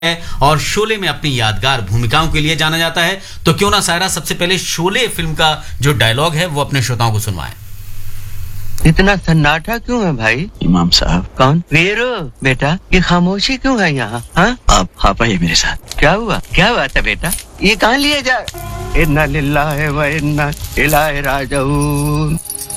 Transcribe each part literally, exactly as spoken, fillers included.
और शोले में अपनी यादगार भूमिकाओं के लिए जाना जाता है। तो क्यों ना सायरा सबसे पहले शोले फिल्म का जो डायलॉग है वो अपने श्रोताओं को सुनवाएं। इतना सन्नाटा क्यों है भाई? इमाम साहब। कौन? वीरो बेटा, ये खामोशी क्यों है यहाँ? हाँ, आप आप आइए मेरे साथ। क्या हुआ? क्या बात है बेटा? ये कहाँ लिए जा? इन्ना लिल्लाहि व इन्ना इलैहि राजिऊन।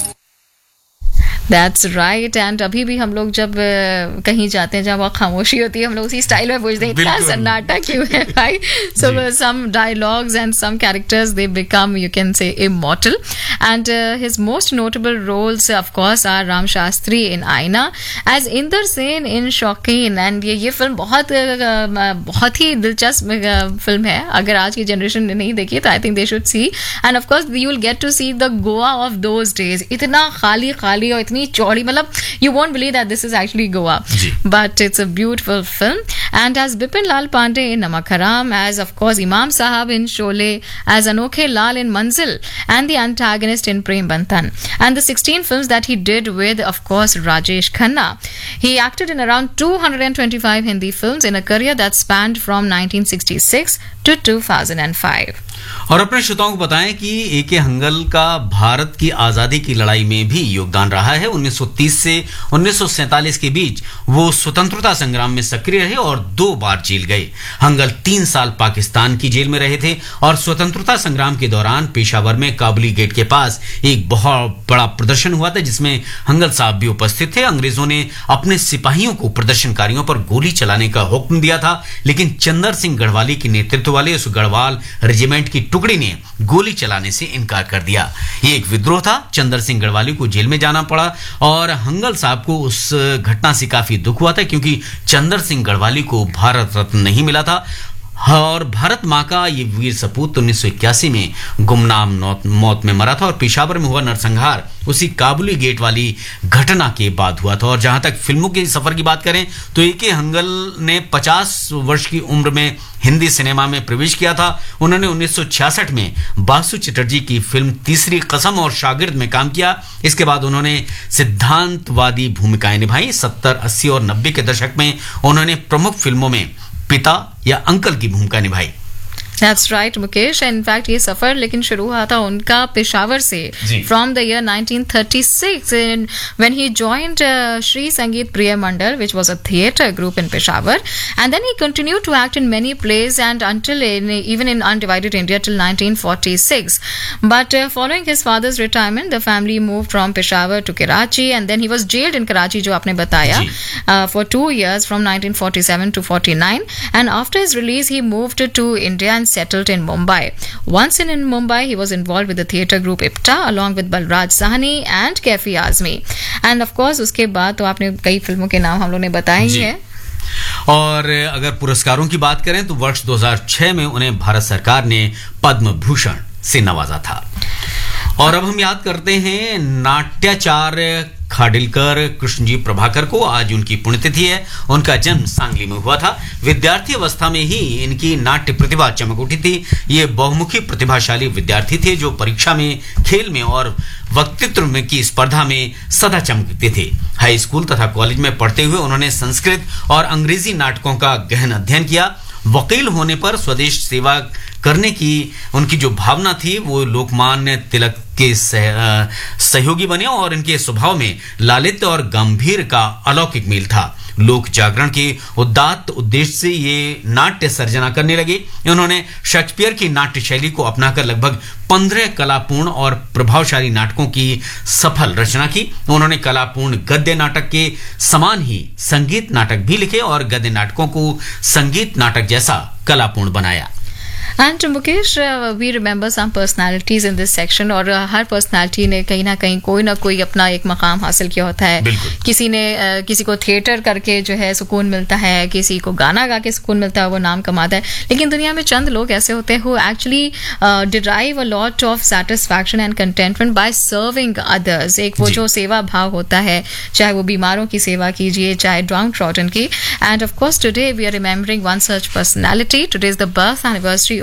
That's right. And अभी भी हम लोग जब uh, कहीं जाते हैं जहाँ वहाँ खामोशी होती है हम लोग उसी स्टाइल में पूछते हैं इतना सन्नाटा क्यों है भाई. So uh, some dialogues and some characters they become you can say immortal. And uh, his most notable roles of course are Ram Shastri in Aina as Inder Sen in Shauqeen. And ये ये film बहुत uh, बहुत ही दिलचस्प film है. अगर आज की generation ने नहीं देखी तो I think they should see. And of course you will get to see the Goa of those days. इतना खाली खाली और इतनी चौड़ी मतलब you won't believe that this is actually Goa. But it's a beautiful film. And as Bipin Lal Pandey in Namak Haram, as of course Imam Sahab in Sholay, as Anokhe Lal in Manzil, and the antagonist in Prem Bantan. And the sixteen films that he did with of course Rajesh Khanna. He acted in around two hundred twenty-five Hindi films in a career that spanned from nineteen sixty-six to two thousand five. और अपने श्रोताओं को बताएं कि ए के हंगल का भारत की आजादी की लड़ाई में भी योगदान रहा है. उन्नीस सौ तीस से उन्नीस सौ सैंतालीस के बीच वो स्वतंत्रता संग्राम में सक्रिय रहे और दो बार जेल गए. हंगल तीन साल पाकिस्तान की जेल में रहे थे और स्वतंत्रता संग्राम के दौरान पेशावर में काबुली गेट के पास एक बहुत बड़ा प्रदर्शन हुआ था जिसमें हंगल साहब भी उपस्थित थे. अंग्रेजों ने अपने सिपाहियों को प्रदर्शनकारियों पर गोली चलाने का हुक्म दिया था, लेकिन चंदर सिंह गढ़वाली के नेतृत्व वाले उस गढ़वाल रेजिमेंट की टुकड़ी ने गोली चलाने से इनकार कर दिया. ये एक विद्रोह था. चंदर सिंह गढ़वाली को जेल में जाना पड़ा और हंगल साहब को उस घटना से काफी दुख हुआ था क्योंकि चंदर सिंह गढ़वाली को भारत रत्न नहीं मिला था और भारत माँ का ये वीर सपूत उन्नीस सौ इक्यासी में गुमनाम मौत में मरा था और पेशावर में हुआ नरसंहार उसी काबुली गेट वाली घटना के बाद हुआ था. और जहां तक फिल्मों के सफर की बात करें तो ए के हंगल ने पचास वर्ष की उम्र में हिंदी सिनेमा में प्रवेश किया था. उन्होंने उन्नीस सौ छियासठ में बासु चटर्जी की फिल्म तीसरी कसम और शागिर्द में काम किया. इसके बाद उन्होंने सिद्धांतवादी भूमिकाएं निभाई. सत्तर अस्सी और नब्बे के दशक में उन्होंने प्रमुख फिल्मों में पिता या अंकल की भूमिका निभाई. That's right, Mukesh. In fact, ये सफर लेकिन शुरू हुआ था उनका पेशावर से from the year nineteen thirty-six in, when he joined uh, Shri Sangeet Priya Mandal, which was a theatre group in Peshawar, and then he continued to act in many plays and until in, even in Undivided India till nineteen forty-six. But uh, following his father's retirement, the family moved from Peshawar to Karachi, and then he was jailed in Karachi, जो आपने बताया, uh, for two years from nineteen forty-seven to forty-nine, and after his release, he moved to India and settled in Mumbai. Once in, in Mumbai, he was involved with the theatre group IPTA along with Balraj Sahni and Kaifi Azmi. And of course, उसके बाद तो आपने कई फिल्मों के नाम हम लोगों ने बताए ही हैं. और अगर पुरस्कारों की बात करें तो वर्ष दो हज़ार छह में उन्हें भारत सरकार ने पद्म भूषण से नवाजा था. और अब हम याद करते हैं नाट्याचार्य खाडिलकर कृष्णजी प्रभाकर को. आज उनकी पुण्यतिथि है. उनका जन्म सांगली में हुआ था. विद्यार्थी अवस्था में ही इनकी नाट्य प्रतिभा चमक उठी थी. ये बहुमुखी प्रतिभाशाली विद्यार्थी थे जो परीक्षा में, खेल में और वक्तृत्व में की स्पर्धा में सदा चमकते थे. हाई स्कूल तथा कॉलेज में पढ़ते हुए उन्होंने संस्कृत और अंग्रेजी नाटकों का गहन अध्ययन किया. वकील होने पर स्वदेश सेवा करने की उनकी जो भावना थी वो लोकमान्य तिलक के सह, सहयोगी बने और इनके स्वभाव में लालित्य और गंभीर का अलौकिक मेल था. लोक जागरण के उदात्त उद्देश्य से ये नाट्य सर्जना करने लगे. उन्होंने शेक्सपियर की नाट्य शैली को अपनाकर लगभग पंद्रह कलापूर्ण और प्रभावशाली नाटकों की सफल रचना की. उन्होंने कलापूर्ण गद्य नाटक के समान ही संगीत नाटक भी लिखे और गद्य नाटकों को संगीत नाटक जैसा कलापूर्ण बनाया. And Mukesh, uh, we remember some personalities in this section और uh, हर personality ने कहीं ना कहीं कोई ना कोई अपना एक मकाम हासिल किया होता है. किसी ने uh, किसी को थिएटर करके जो है सुकून मिलता है, किसी को गाना गा के सुकून मिलता है, वो नाम कमाता है. लेकिन दुनिया में चंद लोग ऐसे होते हैं who actually uh, derive a lot of satisfaction and contentment by serving others. एक वो जो सेवा भाव होता है, चाहे वो बीमारों की सेवा कीजिए, चाहे downtrodden की. And of course today we are remembering one such personality. Today is the birth anniversary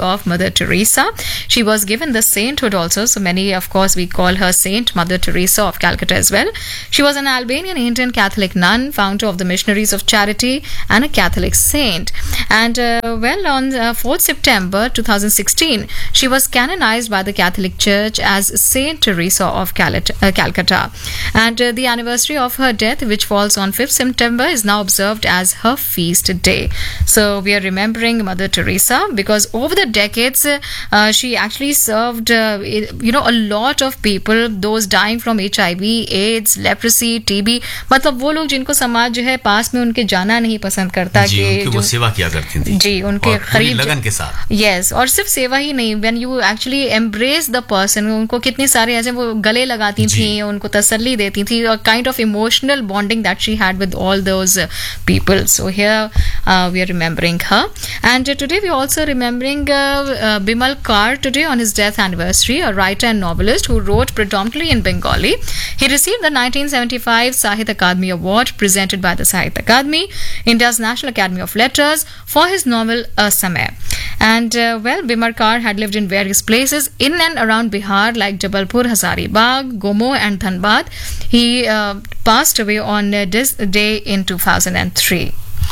of Mother Teresa. She was given the sainthood also, so many, of course, we call her Saint Mother Teresa of Calcutta as well. She was an Albanian Indian Catholic nun, founder of the Missionaries of Charity, and a Catholic saint. And uh, well, on uh, fourth September twenty sixteen, she was canonized by the Catholic Church as Saint Teresa of Cal- uh, Calcutta. And uh, the anniversary of her death, which falls on fifth September, is now observed as her feast day. So we are remembering Mother Teresa because over the decades, uh, she actually served, uh, you know, a lot of people, those dying from H I V, AIDS, leprosy, T B. मतलब वो लोग जिनको समाज जो है पास में उनके जाना नहीं पसंद करता जी, कि उनकी वो सेवा किया करती थी जी उनके और पूरी करीब लगन के साथ यस और सिर्फ सेवा ही नहीं when you actually embrace the person उनको कितनी सारे ऐसे वो गले लगाती थी उनको तसल्ली देती थी और kind of emotional bonding that she had with all those people so here we are remembering her and today we also remembering Bimal Kaur today on his death anniversary, a writer and novelist who wrote predominantly in Bengali. He received the nineteen seventy-five Sahitya Akademi Award presented by the Sahitya Akademi, India's National Academy of Letters, for his novel Asamay. And uh, well, Bimal Kaur had lived in various places in and around Bihar like Jabalpur, Hazaribagh, Gomo and Dhanbad. He uh, passed away on uh, this day in two thousand three.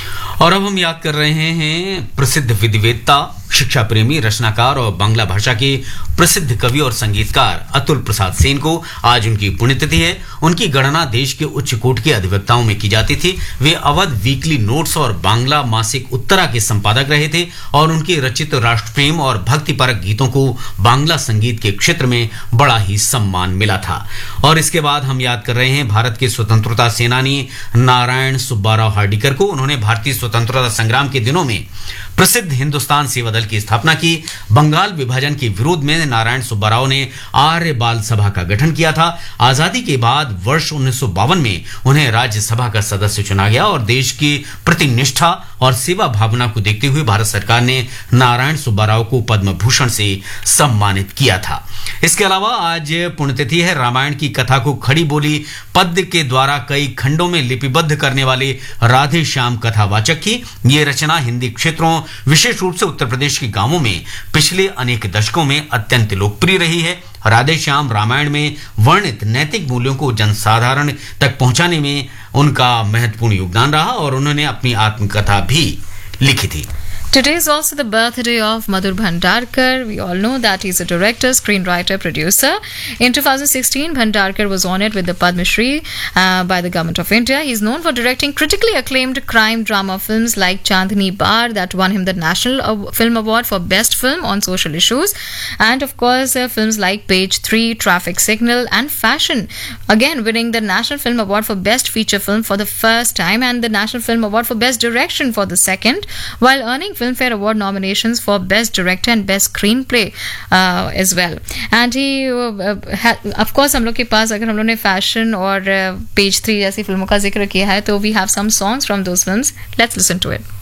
और अब हम याद कर रहे हैं प्रसिद्ध विधिवेत्ता शिक्षा प्रेमी रचनाकार और बांग्ला भाषा के प्रसिद्ध कवि और संगीतकार अतुल प्रसाद सेन को। आज उनकी पुण्यतिथि है। उनकी गणना देश के उच्च कोटि के अधिवक्ताओं में की जाती थी। वे अवध वीकली नोट्स और बांग्ला मासिक उत्तरा के संपादक रहे थे और उनके रचित राष्ट्र प्रेम और भक्तिपरक गीतों को बांग्ला संगीत के क्षेत्र में बड़ा ही सम्मान मिला था। और इसके बाद हम याद कर रहे हैं भारत के स्वतंत्रता सेनानी नारायण सुब्बाराव हार्डिकर को। उन्होंने भारतीय स्वतंत्रता संग्राम के दिनों में प्रसिद्ध हिंदुस्तान सेवा दल की स्थापना की। बंगाल विभाजन के विरोध में नारायण सुब्बाराव ने आर्य बाल सभा का गठन किया था। आजादी के बाद वर्ष उन्नीस सौ बावन में उन्हें राज्यसभा का सदस्य चुना गया और देश की प्रति निष्ठा और सेवा भावना को देखते हुए भारत सरकार ने नारायण सुब्बाराव को पद्म भूषण से सम्मानित किया था। इसके अलावा आज पुण्यतिथि है रामायण की कथा को खड़ी बोली पद्य के द्वारा कई खंडों में लिपिबद्ध करने वाले राधे श्याम कथावाचक की। ये रचना हिंदी क्षेत्रों विशेष रूप से उत्तर प्रदेश के गांवों में पिछले अनेक दशकों में अत्यंत लोकप्रिय रही है। राधे श्याम रामायण में वर्णित नैतिक मूल्यों को जनसाधारण तक पहुंचाने में उनका महत्वपूर्ण योगदान रहा और उन्होंने अपनी आत्मकथा भी लिखी थी। Today is also the birthday of Madhur Bhandarkar. We all know that he's a director, screenwriter, producer. In two thousand sixteen, Bhandarkar was honored with the Padma Shri uh, by the Government of India. He's known for directing critically acclaimed crime drama films like Chandni Bar that won him the National Aw- Film Award for Best Film on Social Issues. And of course, uh, films like Page three, Traffic Signal and Fashion. Again, winning the National Film Award for Best Feature Film for the first time and the National Film Award for Best Direction for the second, while earning Filmfare Award nominations for Best Director and Best Screenplay uh, as well. And he, uh, ha, of course, हम लोग के पास अगर हम लोग ने fashion और page three जैसी फिल्मों का जिक्र किया है तो we have some songs from those films. Let's listen to it.